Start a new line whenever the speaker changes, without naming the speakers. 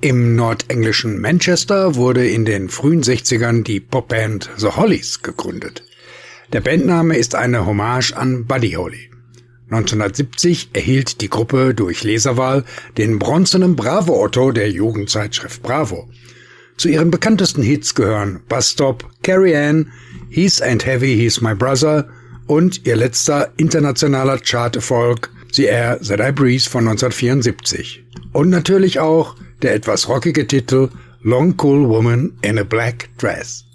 Im nordenglischen Manchester wurde in den frühen 60ern die Popband The Hollies gegründet. Der Bandname ist eine Hommage an Buddy Holly. 1970 erhielt die Gruppe durch Leserwahl den bronzenen Bravo-Otto der Jugendzeitschrift Bravo. Zu ihren bekanntesten Hits gehören Bus Stop, Carrie Ann, He's Ain't Heavy, He's My Brother und ihr letzter internationaler Charterfolg The Air That I Breathe von 1974. Und natürlich auch der etwas rockige Titel Long Cool Woman in a Black Dress.